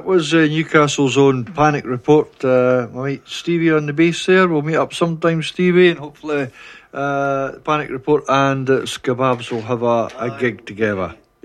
that was Newcastle's own Panic Report. My mate Stevie on the bass there. We'll meet up sometime, Stevie, and hopefully Panic Report and Skababs will have a gig together.